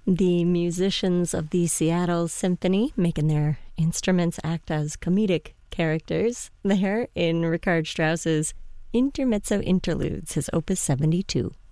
The musicians of the Seattle Symphony making their instruments act as comedic characters there in Richard Strauss's Intermezzo Interludes, his Opus 72.